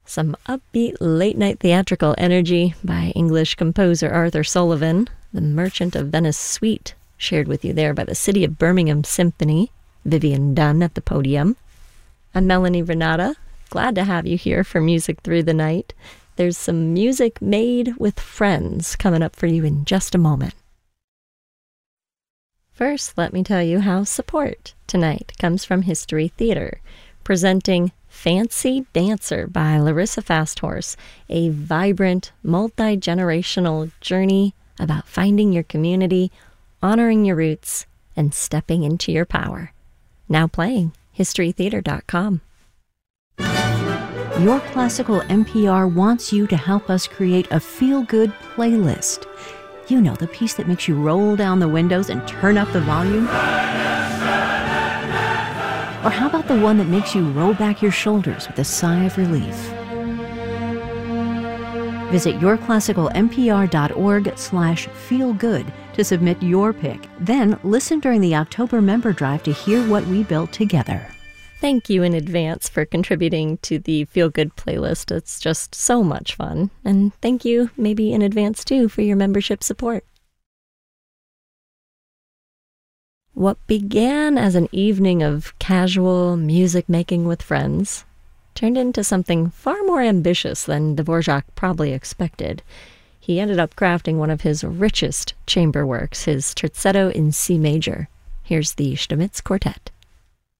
Some upbeat late-night theatrical energy by English composer Arthur Sullivan, The Merchant of Venice Suite, shared with you there by the City of Birmingham Symphony, Vivian Dunn at the podium. I'm Melanie Renata, glad to have you here for Music Through the Night. There's some music made with friends coming up for you in just a moment. First, let me tell you how support tonight comes from History Theater, presenting Fancy Dancer by Larissa Fasthorse, a vibrant, multi-generational journey about finding your community, honoring your roots, and stepping into your power. Now playing, historytheater.com. Your Classical NPR wants you to help us create a feel-good playlist. You know, the piece that makes you roll down the windows and turn up the volume? Or how about the one that makes you roll back your shoulders with a sigh of relief? Visit yourclassicalnpr.org/feelgood to submit your pick. Then listen during the October member drive to hear what we built together. Thank you in advance for contributing to the Feel Good playlist. It's just so much fun. And thank you maybe in advance too for your membership support. What began as an evening of casual music making with friends turned into something far more ambitious than Dvorak probably expected. He ended up crafting one of his richest chamber works, his Terzetto in C major. Here's the Stamitz Quartet.